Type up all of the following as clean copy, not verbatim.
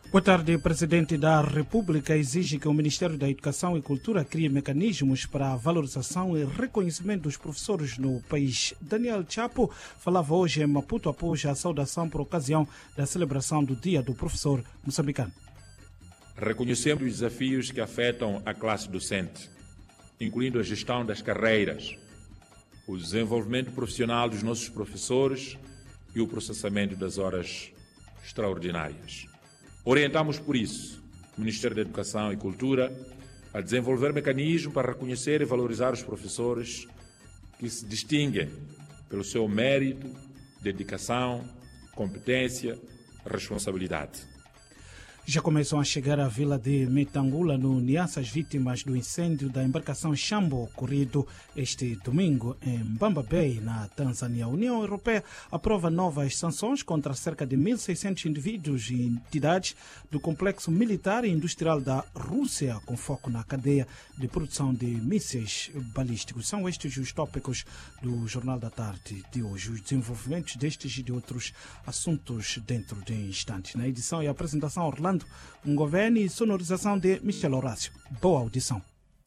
Boa tarde. O Presidente da República exige que o Ministério da Educação e Cultura crie mecanismos para a valorização e reconhecimento dos professores no país. Daniel Chapo falava hoje em Maputo após a saudação por ocasião da celebração do Dia do Professor Moçambicano. Reconhecemos os desafios que afetam a classe docente, incluindo a gestão das carreiras, o desenvolvimento profissional dos nossos professores e o processamento das horas extraordinárias. Orientamos, por isso, o Ministério da Educação e Cultura a desenvolver mecanismos para reconhecer e valorizar os professores que se distinguem pelo seu mérito, dedicação, competência, responsabilidade. Já começam a chegar à vila de Metangula, no Niassa, as vítimas do incêndio da embarcação Shambo, ocorrido este domingo em Mbamba Bay, na Tanzânia. A União Europeia aprova novas sanções contra cerca de 1.600 indivíduos e entidades do complexo militar e industrial da Rússia, com foco na cadeia de produção de mísseis balísticos. São estes os tópicos do Jornal da Tarde de hoje. Os desenvolvimentos destes e de outros assuntos dentro de instantes. Na edição e apresentação, Orlando Governo e sonorização de Michel Horácio. Boa audição.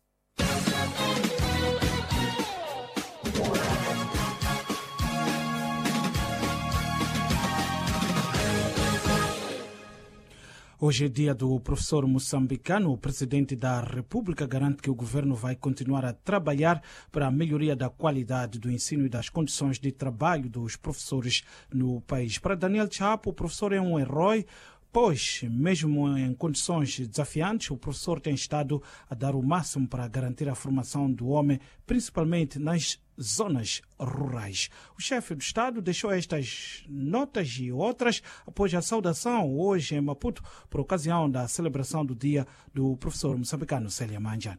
Hoje é dia do professor moçambicano. O Presidente da República garante que o governo vai continuar a trabalhar para a melhoria da qualidade do ensino e das condições de trabalho dos professores no país. Para Daniel Chapo, o professor é um herói, pois, mesmo em condições desafiantes, o professor tem estado a dar o máximo para garantir a formação do homem, principalmente nas zonas rurais. O chefe do Estado deixou estas notas e outras após a saudação hoje em Maputo, por ocasião da celebração do Dia do Professor Moçambicano, Célia Manjane.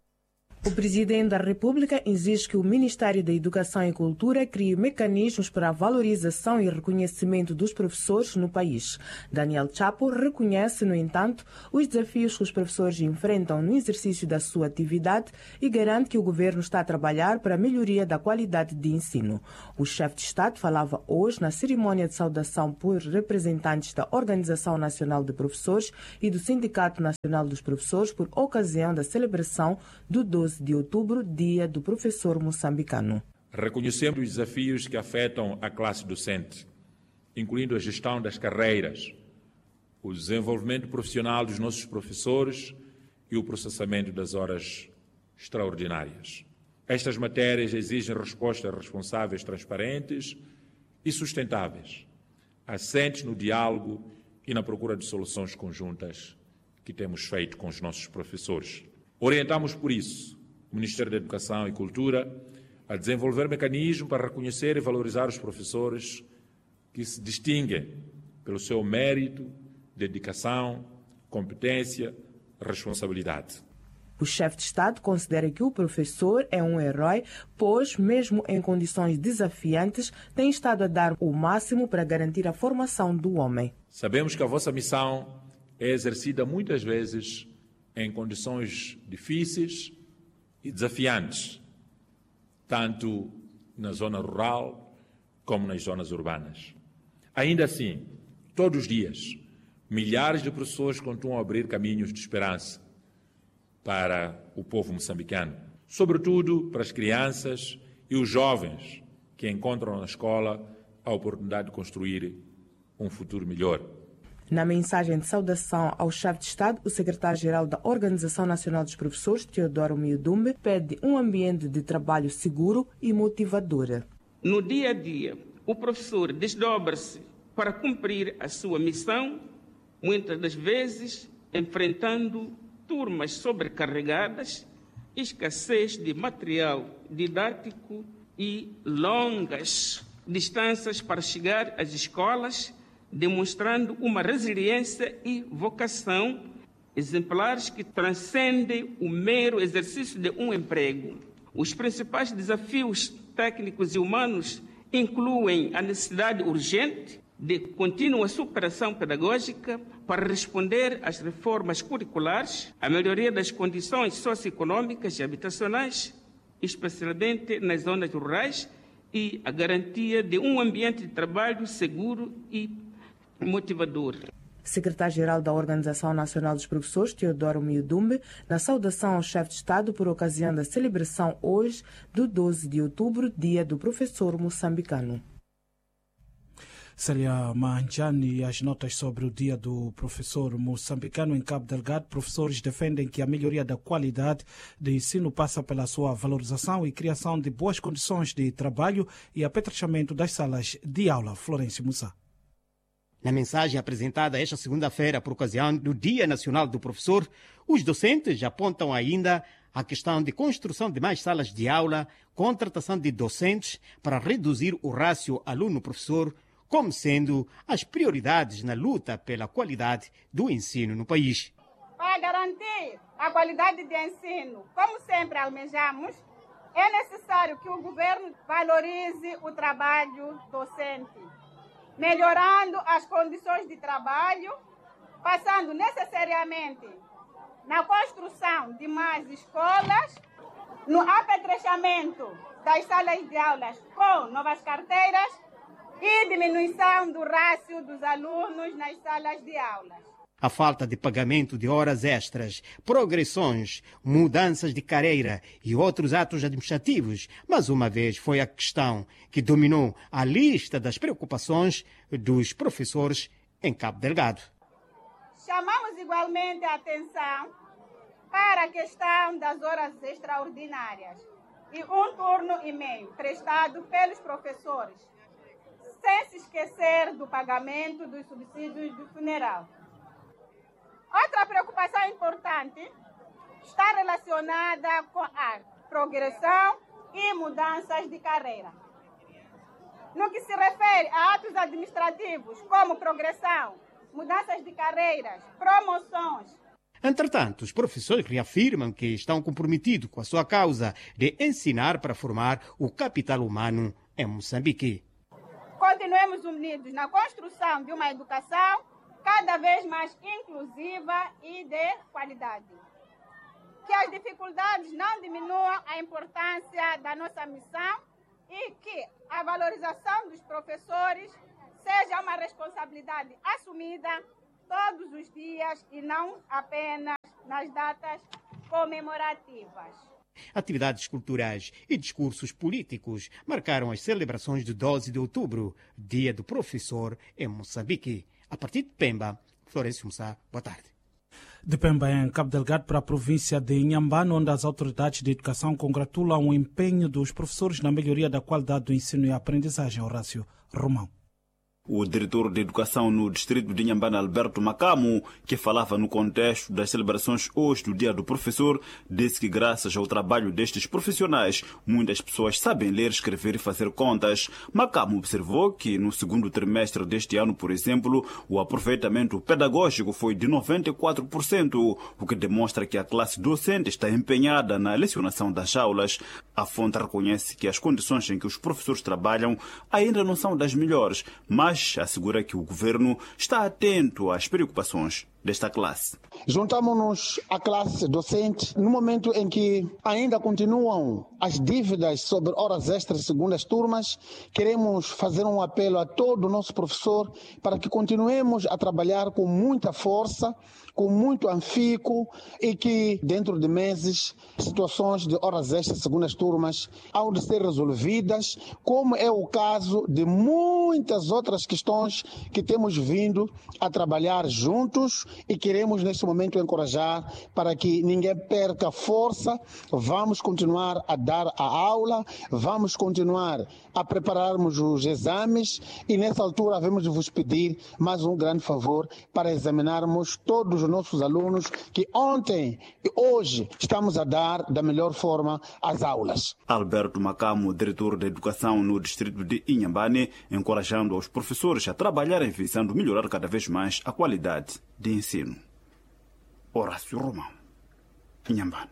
O Presidente da República exige que o Ministério da Educação e Cultura crie mecanismos para a valorização e reconhecimento dos professores no país. Daniel Chapo reconhece, no entanto, os desafios que os professores enfrentam no exercício da sua atividade e garante que o governo está a trabalhar para a melhoria da qualidade de ensino. O chefe de Estado falava hoje na cerimônia de saudação por representantes da Organização Nacional de Professores e do Sindicato Nacional dos Professores por ocasião da celebração do 12 de outubro, Dia do Professor Moçambicano. Reconhecemos os desafios que afetam a classe docente, incluindo a gestão das carreiras, o desenvolvimento profissional dos nossos professores e o processamento das horas extraordinárias. Estas matérias exigem respostas responsáveis, transparentes e sustentáveis, assentes no diálogo e na procura de soluções conjuntas que temos feito com os nossos professores. Orientamos, por isso, o Ministério da Educação e Cultura a desenvolver mecanismos para reconhecer e valorizar os professores que se distinguem pelo seu mérito, dedicação, competência, responsabilidade. O chefe de Estado considera que o professor é um herói, pois, mesmo em condições desafiantes, tem estado a dar o máximo para garantir a formação do homem. Sabemos que a vossa missão é exercida muitas vezes em condições difíceis e desafiantes, tanto na zona rural como nas zonas urbanas. Ainda assim, todos os dias, milhares de professores continuam a abrir caminhos de esperança para o povo moçambicano, sobretudo para as crianças e os jovens que encontram na escola a oportunidade de construir um futuro melhor. Na mensagem de saudação ao chefe de Estado, o secretário-geral da Organização Nacional dos Professores, Teodoro Miudumbe, pede um ambiente de trabalho seguro e motivador. No dia a dia, o professor desdobra-se para cumprir a sua missão, muitas das vezes enfrentando turmas sobrecarregadas, escassez de material didático e longas distâncias para chegar às escolas, demonstrando uma resiliência e vocação exemplares que transcendem o mero exercício de um emprego. Os principais desafios técnicos e humanos incluem a necessidade urgente de contínua superação pedagógica para responder às reformas curriculares, a melhoria das condições socioeconômicas e habitacionais, especialmente nas zonas rurais, e a garantia de um ambiente de trabalho seguro e motivador. Secretário-Geral da Organização Nacional dos Professores, Teodoro Miudumbe, na saudação ao chefe de Estado por ocasião da celebração hoje do 12 de outubro, Dia do Professor Moçambicano. Célia Manjani, as notas sobre o Dia do Professor Moçambicano em Cabo Delgado. Professores defendem que a melhoria da qualidade de ensino passa pela sua valorização e criação de boas condições de trabalho e apetrechamento das salas de aula. Florencio Musa. Na mensagem apresentada esta segunda-feira por ocasião do Dia Nacional do Professor, os docentes apontam ainda a questão de construção de mais salas de aula, contratação de docentes para reduzir o rácio aluno-professor, como sendo as prioridades na luta pela qualidade do ensino no país. Para garantir a qualidade de ensino, como sempre almejamos, é necessário que o governo valorize o trabalho docente, melhorando as condições de trabalho, passando necessariamente na construção de mais escolas, no apetrechamento das salas de aulas com novas carteiras e diminuição do rácio dos alunos nas salas de aulas. A falta de pagamento de horas extras, progressões, mudanças de carreira e outros atos administrativos, mais uma vez foi a questão que dominou a lista das preocupações dos professores em Cabo Delgado. Chamamos igualmente a atenção para a questão das horas extraordinárias e 1 turno e meio prestado pelos professores, sem se esquecer do pagamento dos subsídios do funeral. Outra preocupação importante está relacionada com a progressão e mudanças de carreira. No que se refere a atos administrativos como progressão, mudanças de carreiras, promoções. Entretanto, os professores reafirmam que estão comprometidos com a sua causa de ensinar para formar o capital humano em Moçambique. Continuemos unidos na construção de uma educação cada vez mais inclusiva e de qualidade. Que as dificuldades não diminuam a importância da nossa missão e que a valorização dos professores seja uma responsabilidade assumida todos os dias e não apenas nas datas comemorativas. Atividades culturais e discursos políticos marcaram as celebrações de 12 de outubro, Dia do Professor em Moçambique. A partir de Pemba, Florencio Musa, boa tarde. De Pemba, em Cabo Delgado, para a província de Inhambane, onde as autoridades de educação congratulam o empenho dos professores na melhoria da qualidade do ensino e aprendizagem. Horácio Romão. O diretor de educação no distrito de Inhambane, Alberto Macamo, que falava no contexto das celebrações hoje do Dia do Professor, disse que graças ao trabalho destes profissionais, muitas pessoas sabem ler, escrever e fazer contas. Macamo observou que no segundo trimestre deste ano, por exemplo, o aproveitamento pedagógico foi de 94%, o que demonstra que a classe docente está empenhada na lecionação das aulas. A fonte reconhece que as condições em que os professores trabalham ainda não são das melhores, mas assegura que o governo está atento às preocupações desta classe. Juntamos-nos à classe docente no momento em que ainda continuam as dívidas sobre horas extras segundas turmas. Queremos fazer um apelo a todo o nosso professor para que continuemos a trabalhar com muita força, com muito afinco e que dentro de meses situações de horas extras segundas turmas hão de ser resolvidas, como é o caso de muitas outras questões que temos vindo a trabalhar juntos e queremos neste momento encorajar para que ninguém perca força. Vamos continuar a dar a aula, vamos continuar a prepararmos os exames e nessa altura vamos vos pedir mais um grande favor para examinarmos todos os nossos alunos que ontem e hoje estamos a dar da melhor forma as aulas. Alberto Macamo, diretor de educação no distrito de Inhambane, encorajando os professores a trabalharem visando melhorar cada vez mais a qualidade de ensino. Horácio Romão, Inhambane.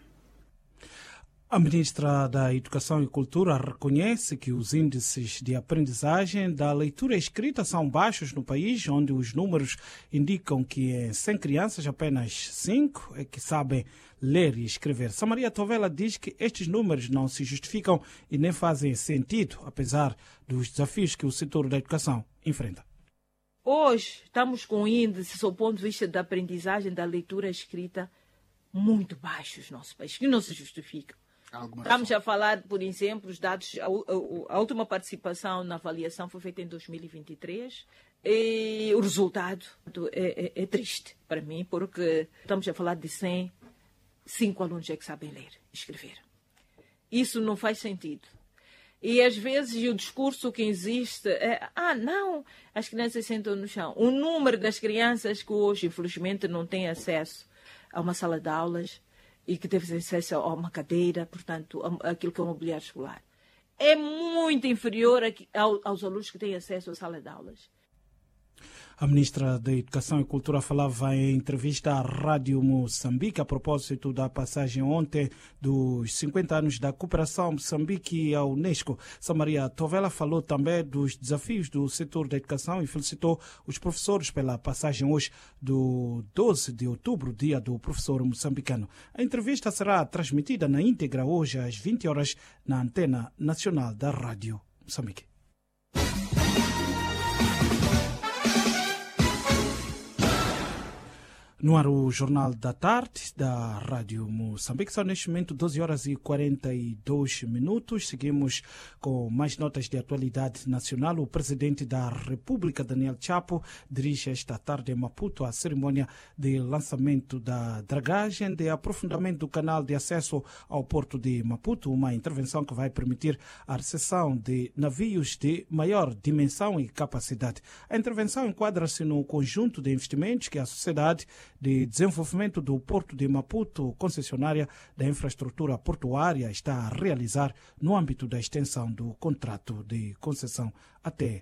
A ministra da Educação e Cultura reconhece que os índices de aprendizagem da leitura escrita são baixos no país, onde os números indicam que em 100 crianças apenas 5 é que sabem ler e escrever. Samaria Tovela diz que estes números não se justificam e nem fazem sentido, apesar dos desafios que o setor da educação enfrenta. Hoje estamos com índices, do ponto de vista da aprendizagem da leitura escrita, muito baixos no nosso país, que não se justificam. Estamos a falar, por exemplo, os dados, a última participação na avaliação foi feita em 2023 e o resultado é triste para mim, porque estamos a falar de 100, 5 alunos é que sabem ler e escrever. Isso não faz sentido. E às vezes o discurso que existe é, não, as crianças sentam no chão. O número das crianças que hoje, infelizmente, não têm acesso a uma sala de aulas e que teve acesso a uma cadeira, portanto, aquilo que é o mobiliário escolar, é muito inferior aos alunos que têm acesso à sala de aulas. A ministra da Educação e Cultura falava em entrevista à Rádio Moçambique a propósito da passagem ontem dos 50 anos da cooperação Moçambique à Unesco. Samaria Tovela falou também dos desafios do setor da educação e felicitou os professores pela passagem hoje do 12 de outubro, dia do professor moçambicano. A entrevista será transmitida na íntegra hoje às 20 horas na Antena Nacional da Rádio Moçambique. No ar o Jornal da Tarde da Rádio Moçambique. São neste momento 12 horas e 42 minutos. Seguimos com mais notas de atualidade nacional. O presidente da República, Daniel Chapo, dirige esta tarde em Maputo a cerimônia de lançamento da dragagem de aprofundamento do canal de acesso ao porto de Maputo, uma intervenção que vai permitir a recepção de navios de maior dimensão e capacidade. A intervenção enquadra-se no conjunto de investimentos que a Sociedade de Desenvolvimento do Porto de Maputo, concessionária da infraestrutura portuária, está a realizar no âmbito da extensão do contrato de concessão até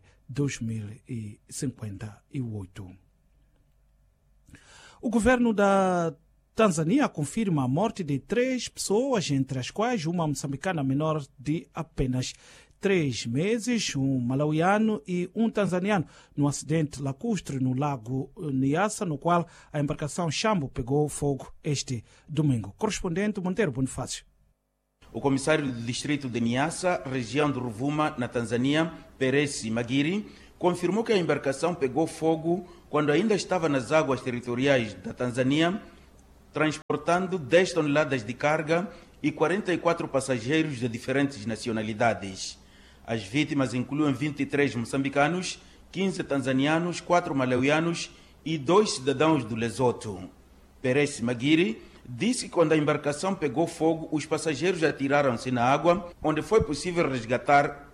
2058. O governo da Tanzânia confirma a morte de 3 pessoas, entre as quais uma moçambicana menor de apenas 3 meses, um malauiano e um tanzaniano, no acidente lacustre no lago Niassa, no qual a embarcação Chambo pegou fogo este domingo. Correspondente Monteiro Bonifácio. O comissário do distrito de Niassa, região de Ruvuma, na Tanzânia, Peresi Magiri, confirmou que a embarcação pegou fogo quando ainda estava nas águas territoriais da Tanzânia, transportando 10 toneladas de carga e 44 passageiros de diferentes nacionalidades. As vítimas incluem 23 moçambicanos, 15 tanzanianos, 4 malauianos e 2 cidadãos do Lesoto. Peresi Magiri disse que quando a embarcação pegou fogo, os passageiros atiraram-se na água, onde foi possível resgatar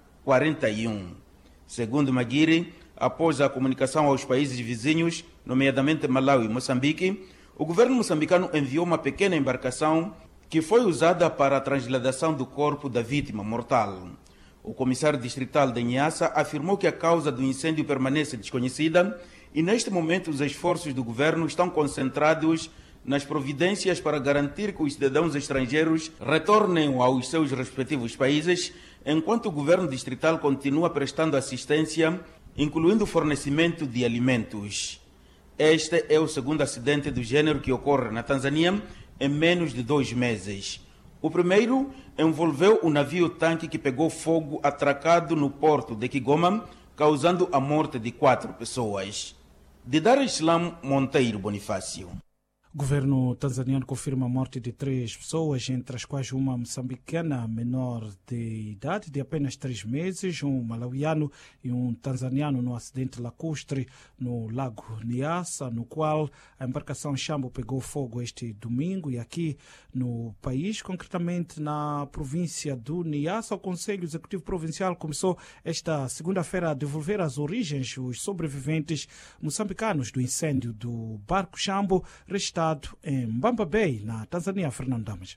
41. Segundo Magiri, após a comunicação aos países vizinhos, nomeadamente Malawi e Moçambique, o governo moçambicano enviou uma pequena embarcação que foi usada para a transladação do corpo da vítima mortal. O comissário distrital de Niassa afirmou que a causa do incêndio permanece desconhecida e, neste momento, os esforços do governo estão concentrados nas providências para garantir que os cidadãos estrangeiros retornem aos seus respectivos países, enquanto o governo distrital continua prestando assistência, incluindo o fornecimento de alimentos. Este é o segundo acidente do gênero que ocorre na Tanzânia em menos de 2 meses. O primeiro envolveu o navio-tanque que pegou fogo atracado no porto de Kigoma, causando a morte de 4 pessoas. De Dar es Salaam, Monteiro Bonifácio. O governo tanzaniano confirma a morte de 3 pessoas, entre as quais uma moçambicana menor de idade de apenas 3 meses, um malauiano e um tanzaniano no acidente lacustre no lago Niassa, no qual a embarcação Chambo pegou fogo este domingo. E aqui no país, concretamente na província do Niassa, o Conselho Executivo Provincial começou esta segunda-feira a devolver às origens os sobreviventes moçambicanos do incêndio do barco Chambo, restado em Mbamba Bay, na Tanzânia. Fernando Damas.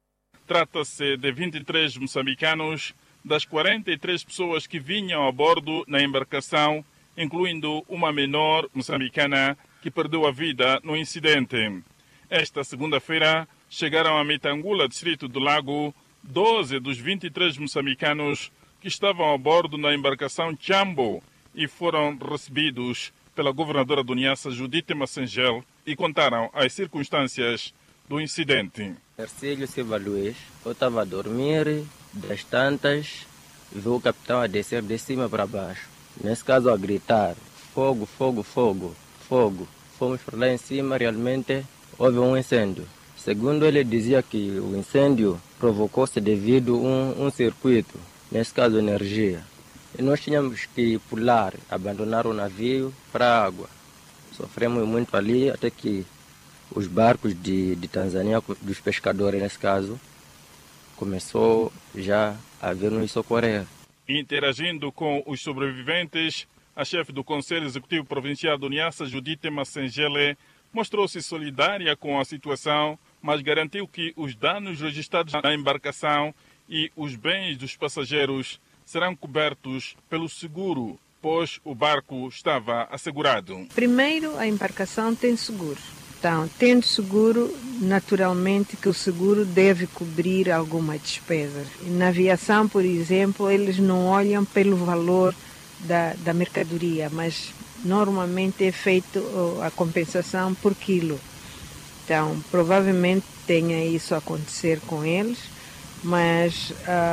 Trata-se de 23 moçambicanos das 43 pessoas que vinham a bordo na embarcação, incluindo uma menor moçambicana que perdeu a vida no incidente. Esta segunda-feira chegaram a Mitangula, distrito do Lago, 12 dos 23 moçambicanos que estavam a bordo na embarcação Chambo e foram recebidos pela governadora do Niassa, Judite Massengel, e contaram as circunstâncias do incidente. Ercílio Silva Luiz, eu estava a dormir, das tantas, vi o capitão a descer de cima para baixo. Nesse caso, a gritar. fogo. Fomos para lá em cima, realmente houve um incêndio. Segundo ele dizia que o incêndio provocou-se devido a um circuito, nesse caso energia. E nós tínhamos que pular, abandonar o navio para a água. Sofremos muito ali até que os barcos de Tanzânia, dos pescadores nesse caso, começou já a vir nos socorrer. Interagindo com os sobreviventes, a chefe do Conselho Executivo Provincial do Niassa, Judite Massengele, mostrou-se solidária com a situação, mas garantiu que os danos registrados na embarcação e os bens dos passageiros serão cobertos pelo seguro, pois o barco estava assegurado. Primeiro, a embarcação tem seguro. Então, tendo seguro, naturalmente que o seguro deve cobrir alguma despesa. Na aviação, por exemplo, eles não olham pelo valor da mercadoria, mas normalmente é feito a compensação por quilo. Então, provavelmente tenha isso a acontecer com eles, mas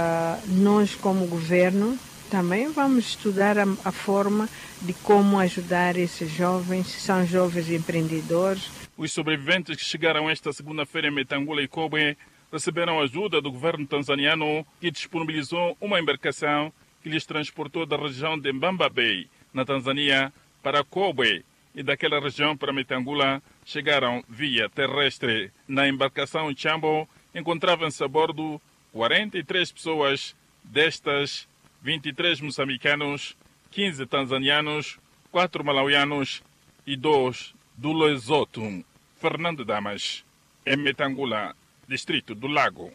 nós, como governo, também vamos estudar a forma de como ajudar esses jovens, são jovens empreendedores. Os sobreviventes que chegaram esta segunda-feira em Metangula e Kobe receberam ajuda do governo tanzaniano, que disponibilizou uma embarcação que lhes transportou da região de Mbamba Bay, na Tanzânia, para Kobe, e daquela região para Metangula chegaram via terrestre. Na embarcação Chambo encontravam-se a bordo 43 pessoas, destas 23 moçambicanos, 15 tanzanianos, 4 malauianos e 2 do Lesotho. Fernando Damas, em Metangula, distrito do Lago.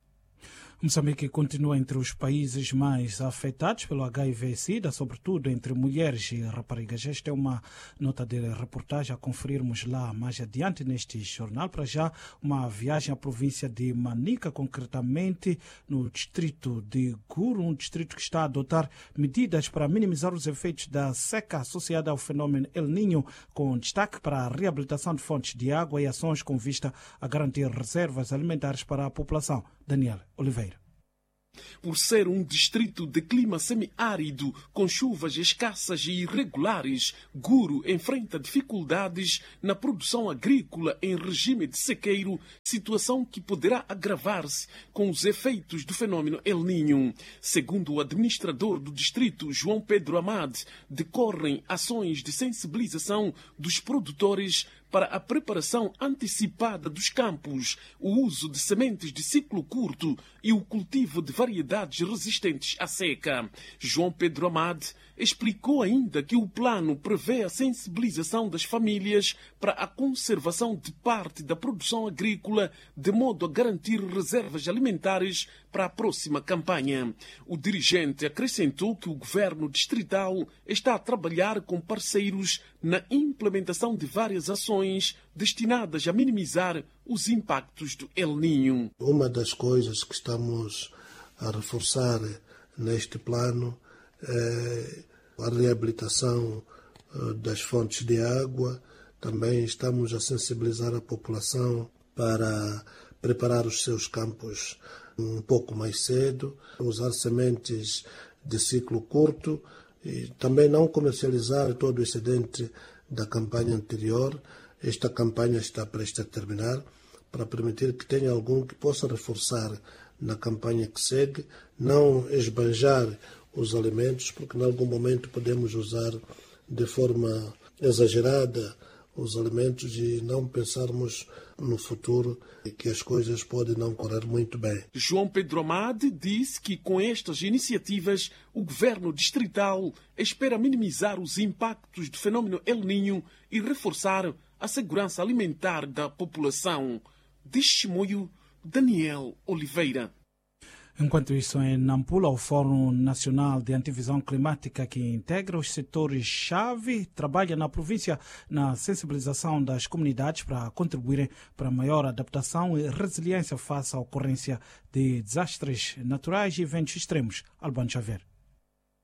Moçambique continua entre os países mais afetados pelo HIV/SIDA, sobretudo entre mulheres e raparigas. Esta é uma nota de reportagem a conferirmos lá mais adiante neste jornal. Para já, uma viagem à província de Manica, concretamente no distrito de Guru, um distrito que está a adotar medidas para minimizar os efeitos da seca associada ao fenômeno El Niño, com destaque para a reabilitação de fontes de água e ações com vista a garantir reservas alimentares para a população. Daniel Oliveira. Por ser um distrito de clima semiárido, com chuvas escassas e irregulares, Guru enfrenta dificuldades na produção agrícola em regime de sequeiro, situação que poderá agravar-se com os efeitos do fenômeno El Niño. Segundo o administrador do distrito, João Pedro Amad, decorrem ações de sensibilização dos produtores para a preparação antecipada dos campos, o uso de sementes de ciclo curto e o cultivo de variedades resistentes à seca. João Pedro Amad explicou ainda que o plano prevê a sensibilização das famílias para a conservação de parte da produção agrícola, de modo a garantir reservas alimentares para a próxima campanha. O dirigente acrescentou que o governo distrital está a trabalhar com parceiros na implementação de várias ações destinadas a minimizar os impactos do El Niño. Uma das coisas que estamos a reforçar neste plano é a reabilitação das fontes de água. Também estamos a sensibilizar a população para preparar os seus campos um pouco mais cedo, usar sementes de ciclo curto e também não comercializar todo o excedente da campanha anterior. Esta campanha está prestes a terminar, para permitir que tenha algum que possa reforçar na campanha que segue, não esbanjar os alimentos, porque em algum momento podemos usar de forma exagerada os alimentos e não pensarmos no futuro e que as coisas podem não correr muito bem. João Pedro Amad disse que com estas iniciativas o governo distrital espera minimizar os impactos do fenômeno El Niño e reforçar a segurança alimentar da população. De Chimoio, Daniel Oliveira. Enquanto isso, em Nampula, o Fórum Nacional de Antivisão Climática, que integra os setores-chave, trabalha na província na sensibilização das comunidades para contribuírem para a maior adaptação e resiliência face à ocorrência de desastres naturais e eventos extremos. Albano Xavier.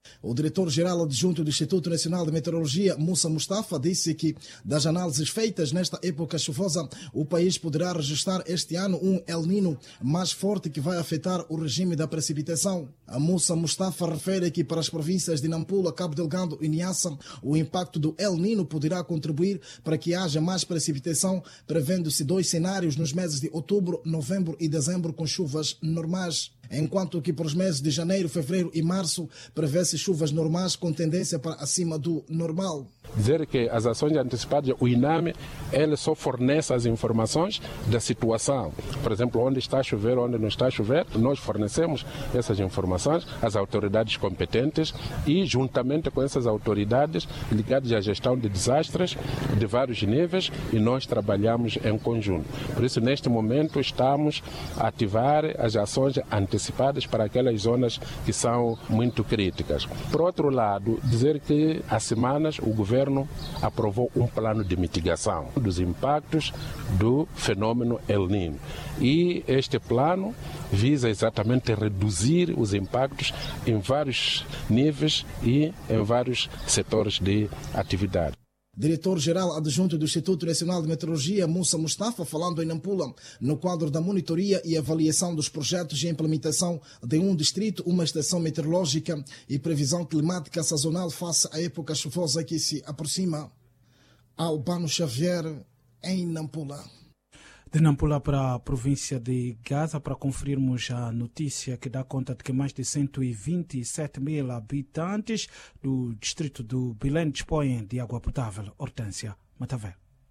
O diretor-geral adjunto do Instituto Nacional de Meteorologia, Moussa Mustafa, disse que, das análises feitas nesta época chuvosa, o país poderá registrar este ano um El Niño mais forte que vai afetar o regime da precipitação. A Moussa Mustafa refere que para as províncias de Nampula, Cabo Delgado e Niassa, o impacto do El Niño poderá contribuir para que haja mais precipitação, prevendo-se 2 cenários nos meses de outubro, novembro e dezembro com chuvas normais. Enquanto que para os meses de janeiro, fevereiro e março prevê-se chuvas normais com tendência para acima do normal. Dizer que as ações antecipadas, o INAME, ele só fornece as informações da situação. Por exemplo, onde está a chover, onde não está a chover, nós fornecemos essas informações às autoridades competentes e, juntamente com essas autoridades ligadas à gestão de desastres de vários níveis, e nós trabalhamos em conjunto. Por isso, neste momento, estamos a ativar as ações antecipadas para aquelas zonas que são muito críticas. Por outro lado, dizer que há semanas o governo aprovou um plano de mitigação dos impactos do fenômeno El Niño. E este plano visa exatamente reduzir os impactos em vários níveis e em vários setores de atividade. Diretor-geral adjunto do Instituto Nacional de Meteorologia, Moussa Mustafa, falando em Nampula, no quadro da monitoria e avaliação dos projetos de implementação de um distrito, uma estação meteorológica e previsão climática sazonal face à época chuvosa que se aproxima. Albano Xavier, em Nampula. De Nampula para a província de Gaza, para conferirmos a notícia que dá conta de que mais de 127 mil habitantes do distrito do Belém dispõem de água potável. Hortência Matavé.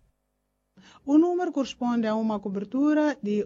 O número corresponde a uma cobertura de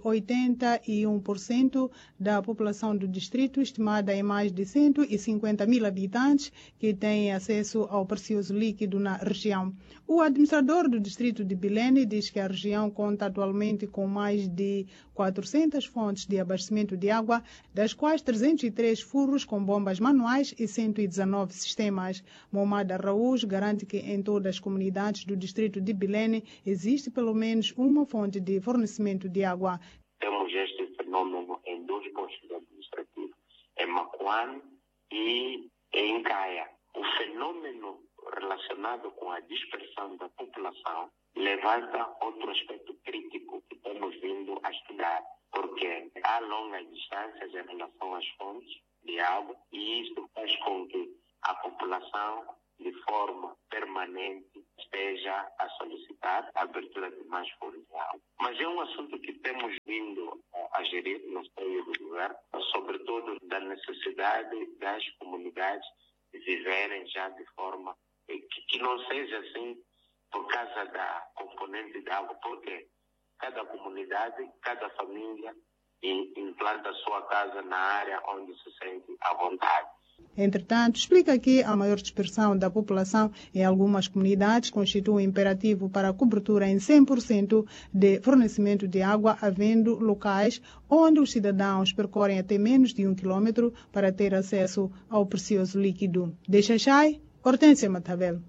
81% da população do distrito, estimada em mais de 150 mil habitantes que têm acesso ao precioso líquido na região. O administrador do distrito de Belém diz que a região conta atualmente com mais de 400 fontes de abastecimento de água, das quais 303 furros com bombas manuais e 119 sistemas. Momada Araújo garante que em todas as comunidades do distrito de Belém existe pelo menos uma fonte de fornecimento de água. Temos este fenômeno em 2 postos administrativos, em Macuane e em Caia. O fenômeno relacionado com a dispersão da população levanta outro aspecto crítico que temos vindo a estudar, porque há longas distâncias em relação às fontes de água e isso faz com que a população, de forma permanente, esteja a solicitar a abertura de mais fontes de água. Mas é um assunto que temos vindo a gerir no seio do governo, sobretudo da necessidade das comunidades viverem já de forma que não seja assim por causa da componente de água, porque cada comunidade, cada família implanta a sua casa na área onde se sente à vontade. Entretanto, explica que a maior dispersão da população em algumas comunidades constitui um imperativo para a cobertura em 100% de fornecimento de água, havendo locais onde os cidadãos percorrem até menos de 1 quilômetro para ter acesso ao precioso líquido. De Xaixai, Hortência Matavel.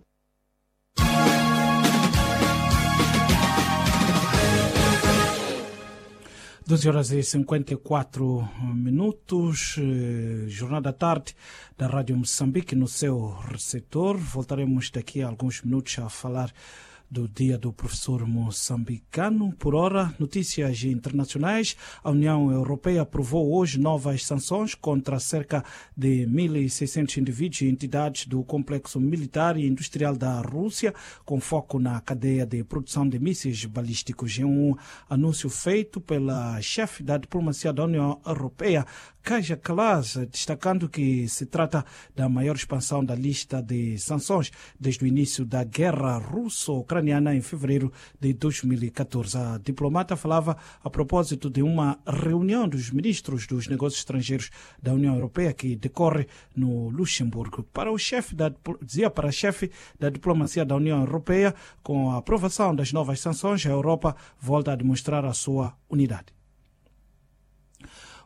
Doze horas e 54 minutos, Jornal da Tarde da Rádio Moçambique no seu receptor. Voltaremos daqui a alguns minutos a falar do Dia do Professor Moçambicano. Por hora, notícias internacionais. A União Europeia aprovou hoje novas sanções contra cerca de 1.600 indivíduos e entidades do complexo militar e industrial da Rússia, com foco na cadeia de produção de mísseis balísticos. É um anúncio feito pela chefe da diplomacia da União Europeia, Kaja Kallas, destacando que se trata da maior expansão da lista de sanções desde o início da guerra russo-ucraniana em fevereiro de 2014. A diplomata falava a propósito de uma reunião dos ministros dos negócios estrangeiros da União Europeia que decorre no Luxemburgo. Dizia para a chefe da diplomacia da União Europeia, com a aprovação das novas sanções, a Europa volta a demonstrar a sua unidade.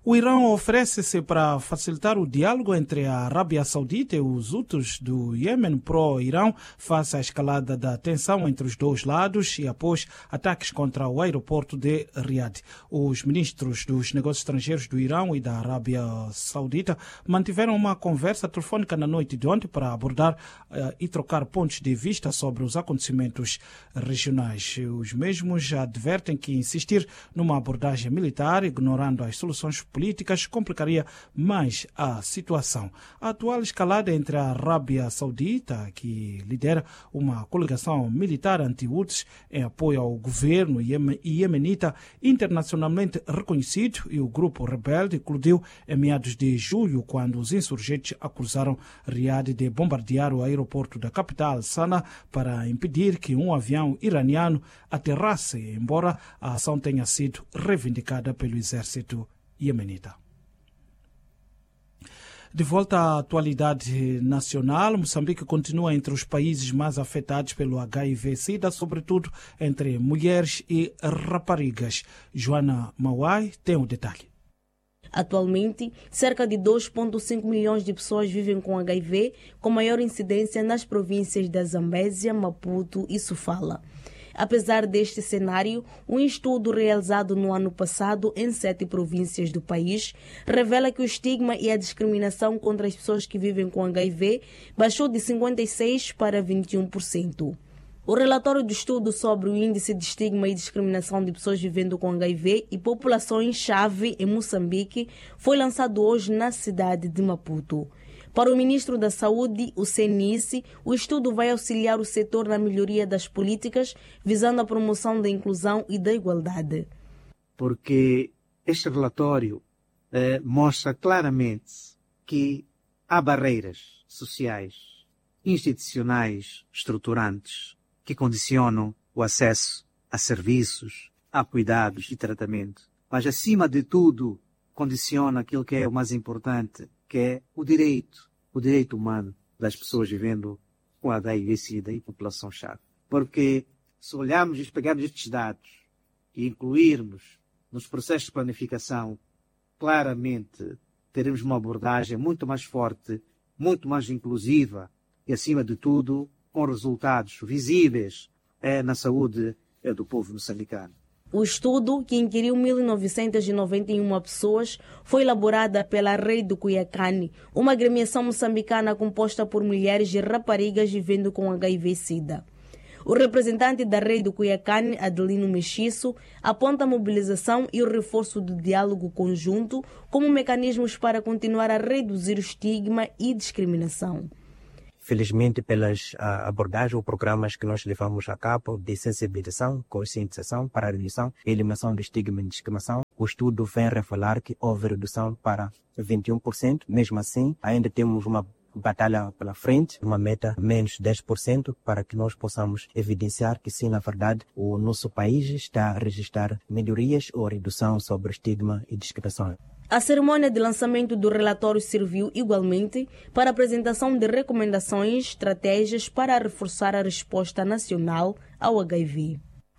O Irão oferece-se para facilitar o diálogo entre a Arábia Saudita e os Houthis do Iêmen pró-Irão face à escalada da tensão entre os dois lados e após ataques contra o aeroporto de Riad. Os ministros dos negócios estrangeiros do Irão e da Arábia Saudita mantiveram uma conversa telefônica na noite de ontem para abordar e trocar pontos de vista sobre os acontecimentos regionais. Os mesmos advertem que insistir numa abordagem militar, ignorando as soluções políticas, complicaria mais a situação. A atual escalada entre a Arábia Saudita, que lidera uma coligação militar anti-Houthis em apoio ao governo iemenita internacionalmente reconhecido, e o grupo rebelde eclodiu em meados de julho, quando os insurgentes acusaram Riad de bombardear o aeroporto da capital, Sanaa, para impedir que um avião iraniano aterrasse, embora a ação tenha sido reivindicada pelo exército iemenita. De volta à atualidade nacional, Moçambique continua entre os países mais afetados pelo HIV-Sida, sobretudo entre mulheres e raparigas. Joana Mauai tem o detalhe. Atualmente, cerca de 2,5 milhões de pessoas vivem com HIV, com maior incidência nas províncias da Zambésia, Maputo e Sofala. Apesar deste cenário, um estudo realizado no ano passado em 7 províncias do país revela que o estigma e a discriminação contra as pessoas que vivem com HIV baixou de 56% para 21%. O relatório do estudo sobre o índice de estigma e discriminação de pessoas vivendo com HIV e populações-chave em Moçambique foi lançado hoje na cidade de Maputo. Para o ministro da Saúde, o CNICE, o estudo vai auxiliar o setor na melhoria das políticas, visando a promoção da inclusão e da igualdade. Porque este relatório mostra claramente que há barreiras sociais, institucionais, estruturantes, que condicionam o acesso a serviços, a cuidados e tratamento. Mas, acima de tudo, condiciona aquilo que é o mais importante, que é o direito humano das pessoas vivendo com HIV-Sida e população-chave. Porque se olharmos e pegarmos estes dados e incluirmos nos processos de planificação, claramente teremos uma abordagem muito mais forte, muito mais inclusiva e, acima de tudo, com resultados visíveis na saúde do povo moçambicano. O estudo, que inquiriu 1.991 pessoas, foi elaborada pela Rede do Cuyacani, uma agremiação moçambicana composta por mulheres e raparigas vivendo com HIV-Sida. O representante da Rede do Cuyacani, Adelino Mexiço, aponta a mobilização e o reforço do diálogo conjunto como mecanismos para continuar a reduzir o estigma e discriminação. Felizmente, pelas abordagens ou programas que nós levamos a cabo de sensibilização, conscientização para a redução e eliminação do estigma e discriminação, o estudo vem revelar que houve redução para 21%. Mesmo assim, ainda temos uma batalha pela frente, uma meta menos 10%, para que nós possamos evidenciar que sim, na verdade, o nosso país está a registrar melhorias ou redução sobre o estigma e discriminação. A cerimônia de lançamento do relatório serviu igualmente para a apresentação de recomendações, estratégias para reforçar a resposta nacional ao HIV.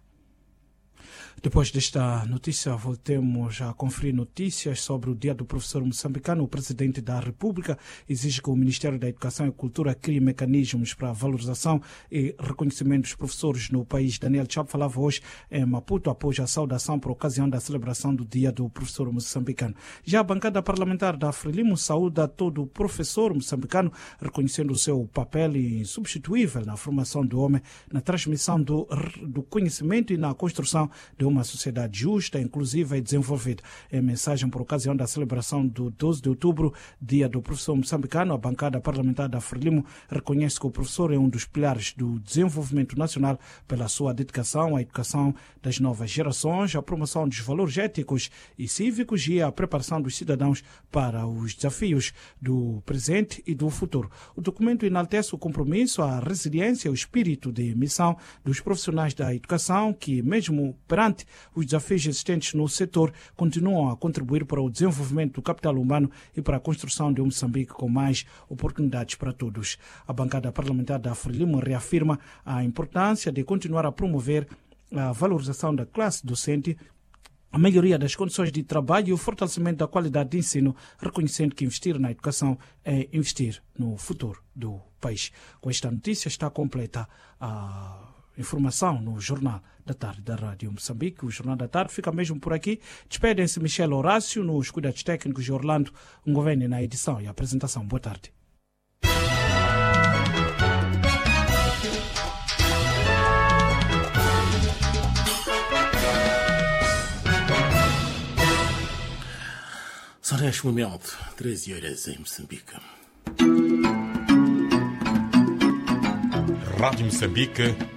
Depois desta notícia, voltemos a conferir notícias sobre o Dia do Professor Moçambicano. O Presidente da República exige que o Ministério da Educação e Cultura crie mecanismos para a valorização e reconhecimento dos professores no país. Daniel Chapo falava hoje em Maputo após a saudação por ocasião da celebração do Dia do Professor Moçambicano. Já a bancada parlamentar da Frelimo saúda todo o professor moçambicano, reconhecendo o seu papel insubstituível na formação do homem, na transmissão do conhecimento e na construção de uma sociedade justa, inclusiva e desenvolvida. Em mensagem por ocasião da celebração do 12 de outubro, Dia do Professor Moçambicano, a bancada parlamentar da Frelimo reconhece que o professor é um dos pilares do desenvolvimento nacional pela sua dedicação à educação das novas gerações, à promoção dos valores éticos e cívicos e à preparação dos cidadãos para os desafios do presente e do futuro. O documento enaltece o compromisso, a resiliência e o espírito de missão dos profissionais da educação que, mesmo perante os desafios existentes no setor, continuam a contribuir para o desenvolvimento do capital humano e para a construção de um Moçambique com mais oportunidades para todos. A bancada parlamentar da Frelimo reafirma a importância de continuar a promover a valorização da classe docente, a melhoria das condições de trabalho e o fortalecimento da qualidade de ensino, reconhecendo que investir na educação é investir no futuro do país. Com esta notícia está completa a informação no Jornal da Tarde da Rádio Moçambique. O Jornal da Tarde fica mesmo por aqui. Despedem-se Michel Horácio nos cuidados técnicos de Orlando Ngovene na edição e apresentação. Boa tarde. São neste momento 13 horas em Moçambique. Rádio Moçambique,